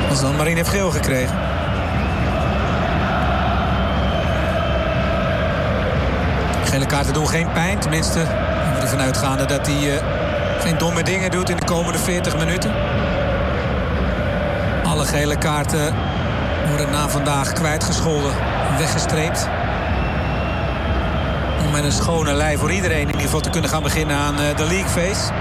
Als dan Marine heeft geel gekregen. Gele kaarten doen geen pijn. Tenminste, we moeten ervan uitgaande dat hij geen domme dingen doet in de komende 40 minuten. Alle gele kaarten worden na vandaag kwijtgescholden, weggestreept. Om met een schone lei voor iedereen in ieder geval te kunnen gaan beginnen aan de League Phase.